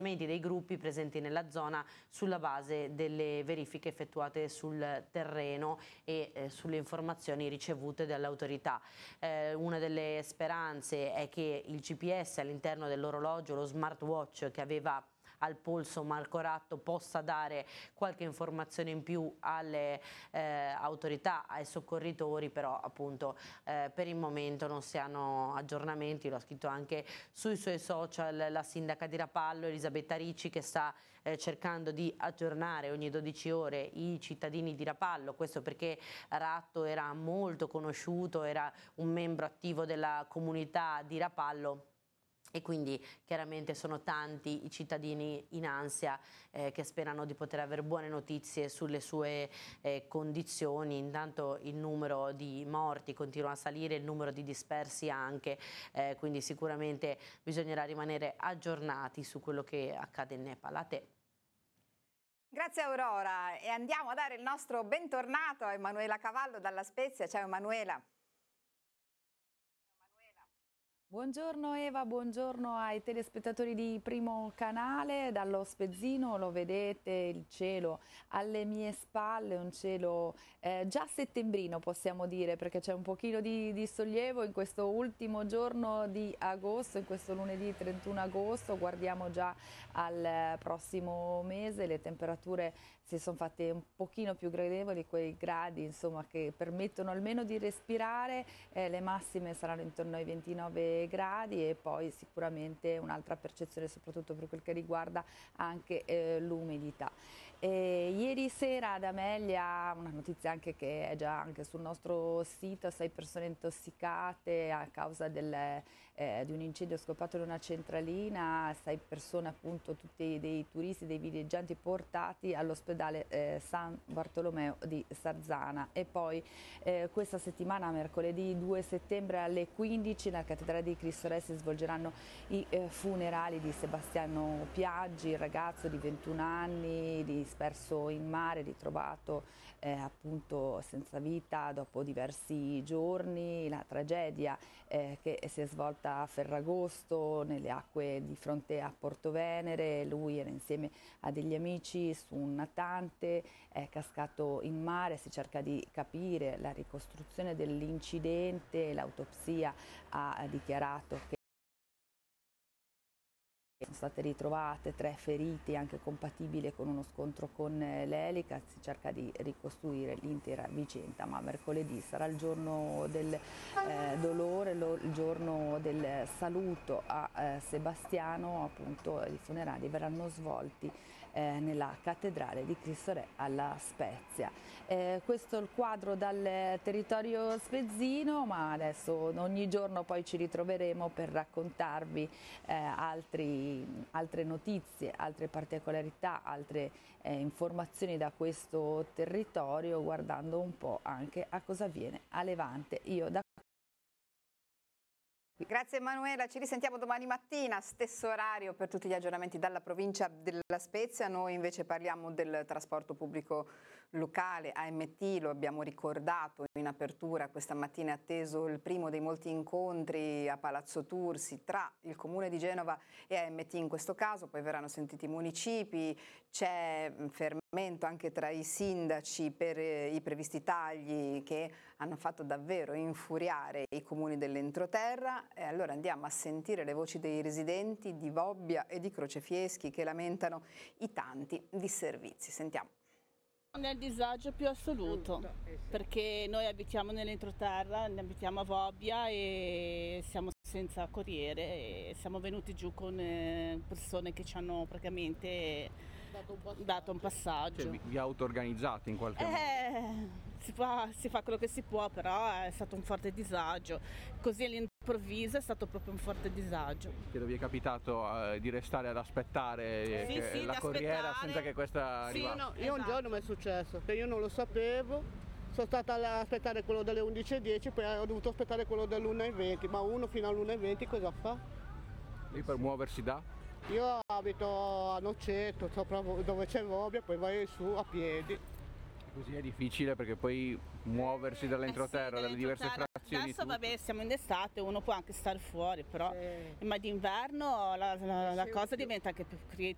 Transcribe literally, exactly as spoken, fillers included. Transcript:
dei gruppi presenti nella zona sulla base delle verifiche effettuate sul terreno e eh, sulle informazioni ricevute dalle autorità. Eh, una delle speranze è che il G P S all'interno dell'orologio, lo smartwatch che aveva al polso Marco Ratto, possa dare qualche informazione in più alle eh, autorità, ai soccorritori, però appunto eh, per il momento non si hanno aggiornamenti. Lo ha scritto anche sui suoi social la sindaca di Rapallo, Elisabetta Ricci, che sta eh, cercando di aggiornare ogni dodici ore i cittadini di Rapallo. Questo perché Ratto era molto conosciuto, era un membro attivo della comunità di Rapallo, e quindi chiaramente sono tanti i cittadini in ansia eh, che sperano di poter avere buone notizie sulle sue eh, condizioni. Intanto il numero di morti continua a salire, il numero di dispersi anche, eh, quindi sicuramente bisognerà rimanere aggiornati su quello che accade in Nepal. A te. Grazie Aurora, e andiamo a dare il nostro bentornato a Emanuela Cavallo dalla Spezia. Ciao Emanuela. Buongiorno Eva, buongiorno ai telespettatori di Primo Canale. Dallo Spezzino lo vedete, il cielo alle mie spalle, un cielo eh, già settembrino possiamo dire, perché c'è un pochino di, di sollievo in questo ultimo giorno di agosto, in questo lunedì trentuno agosto. Guardiamo già al prossimo mese, le temperature si sono fatte un pochino più gradevoli, quei gradi insomma che permettono almeno di respirare, eh, le massime saranno intorno ai ventinove gradi e poi sicuramente un'altra percezione soprattutto per quel che riguarda anche eh, l'umidità. Ieri sera ad Amelia, una notizia anche che è già anche sul nostro sito, sei persone intossicate a causa del, eh, di un incendio scoppiato in una centralina, sei persone appunto tutti dei turisti, dei villeggianti portati all'ospedale eh, San Bartolomeo di Sarzana. E poi eh, questa settimana, mercoledì due settembre alle quindici, nella cattedrale di Cristo Re si svolgeranno i eh, funerali di Sebastiano Piaggi, il ragazzo di ventuno anni disperso in mare, ritrovato eh, appunto senza vita dopo diversi giorni. La tragedia eh, che si è svolta a Ferragosto nelle acque di fronte a Porto Venere. Lui era insieme a degli amici su un natante, è cascato in mare. Si cerca di capire la ricostruzione dell'incidente. L'autopsia ha dichiarato che sono state ritrovate tre feriti anche compatibili con uno scontro con l'elica. Si cerca di ricostruire l'intera vicenda, ma mercoledì sarà il giorno del eh, dolore, lo, il giorno del saluto a eh, Sebastiano. Appunto i funerali verranno svolti eh, nella cattedrale di Cristo Re alla Spezia. Eh, questo è il quadro dal territorio spezzino, ma adesso ogni giorno poi ci ritroveremo per raccontarvi eh, altri altre notizie, altre particolarità, altre eh, informazioni da questo territorio, guardando un po' anche a cosa avviene a Levante. Io da Grazie Emanuela, ci risentiamo domani mattina, stesso orario per tutti gli aggiornamenti dalla provincia della Spezia. Noi invece parliamo del trasporto pubblico locale, A M T, lo abbiamo ricordato in apertura. Questa mattina è atteso il primo dei molti incontri a Palazzo Tursi tra il Comune di Genova e A M T in questo caso, poi verranno sentiti i municipi, c'è fermento anche tra i sindaci per i previsti tagli che hanno fatto davvero infuriare i comuni dell'entroterra. E allora andiamo a sentire le voci dei residenti di Vobbia e di Crocefieschi che lamentano i tanti disservizi. Sentiamo. Nel disagio più assoluto, perché noi abitiamo nell'entroterra, ne abitiamo a Vobbia e siamo senza corriere e siamo venuti giù con persone che ci hanno praticamente dato un passaggio. Dato un passaggio. Cioè, vi auto-organizzate in qualche eh, modo? Si fa, si fa quello che si può, però è stato un forte disagio. Così all'improvviso è stato proprio un forte disagio. Che vi è capitato uh, di restare ad aspettare sì, che sì, la corriera aspettare. senza che questa sì, arrivasse? No, io esatto. Un giorno mi è successo, che io non lo sapevo, sono stata ad aspettare quello delle undici e dieci, poi ho dovuto aspettare quello dell'una e venti, ma uno fino all'una e venti cosa fa? Lì per muoversi da? Io abito a Noceto, sopra dove c'è Vobbia, poi vai su a piedi. Così è difficile perché poi muoversi dall'entroterra, eh sì, dalle diverse frazioni. Adesso vabbè, siamo in estate, uno può anche stare fuori, però sì. Ma d'inverno la, la, la cosa diventa anche più